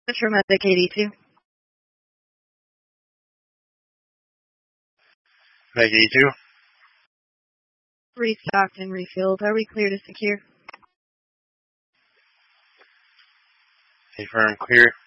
Metro Medic 82. Medic 82. Restocked and refilled. Are we clear to secure? Confirm clear.